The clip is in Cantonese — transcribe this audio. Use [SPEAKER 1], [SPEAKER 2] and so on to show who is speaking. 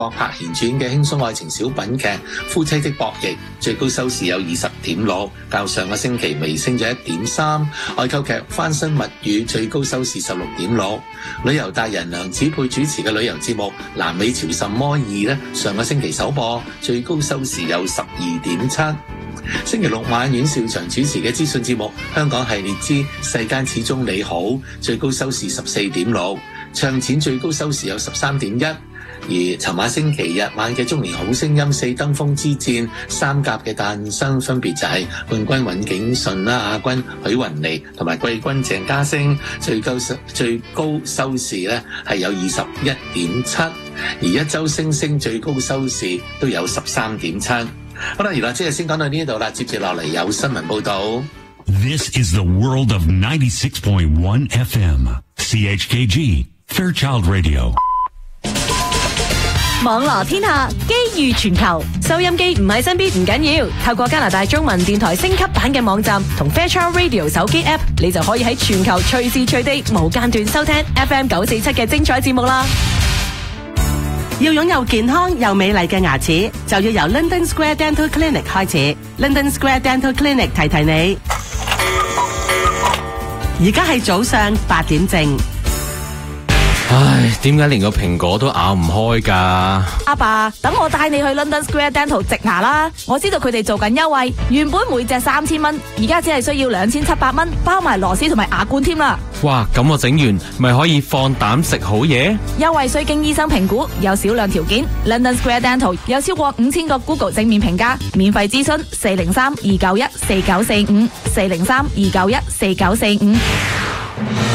[SPEAKER 1] 柏賢主演嘅輕鬆愛情小品劇《夫妻的博弈》，最高收視有20.6，較上個星期微升咗1.3。外購劇《翻身物語》最高收視16.6。旅遊達人梁子佩主持嘅旅遊節目《南美潮什麼2》呢，上個星期首播，最高收視有12.7。星期六晚阮兆祥主持嘅資訊節目《香港系列之世間始終你好》，最高收視14.6，唱錢最高收視有13.1。而尋晚星期日晚嘅中年好聲音4登峰之戰三甲嘅誕生，分別就係冠軍尹景順啦、亞軍許雲妮同埋季軍鄭嘉升，最高收視咧係有21.7，而一周星星最高收視都有13.7。好啦，原來即係先講到呢度啦，接住落嚟有新聞報導。
[SPEAKER 2] This is the world of 96.1 FM CHKG Fairchild Radio。
[SPEAKER 3] 網羅天下，機遇全球。收音機唔喺身邊唔緊要，透過加拿大中文電台升級版嘅網站同 Fairchild Radio 手機 App， 你就可以喺全球隨時隨地無間斷收聽 FM 947嘅精彩節目啦。
[SPEAKER 4] 要擁有健康又美麗嘅牙齒，就要由 London Square Dental Clinic 開始。London Square Dental Clinic 提提你，而家係早上8點正。
[SPEAKER 5] 唉，點解連個蘋果都咬唔開㗎？
[SPEAKER 3] 阿爸，等我帶你去 London Square Dental 植牙啦！我知道佢哋做緊優惠，原本每隻3000蚊，而家只係需要2700蚊，包埋螺絲同埋牙冠添啦！
[SPEAKER 5] 哇，咁我整完咪可以放膽食好嘢？
[SPEAKER 3] 優惠需經醫生評估，有少量條件。London Square Dental 有超過5000個 Google 正面評價，免費諮詢403-291-4945，403-291-4945。